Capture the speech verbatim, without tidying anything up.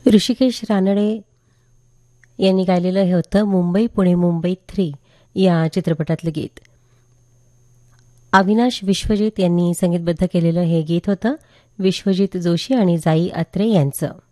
ऋषिकेश रानडे यांनी गायलेलं हे होतं मुंबई पुणे मुंबई थ्री या चित्रपटातलं गीत. अविनाश विश्वजित यांनी संगीतबद्ध केलेलं हे गीत होतं विश्वजित जोशी आणि जाई अत्रे यांचं.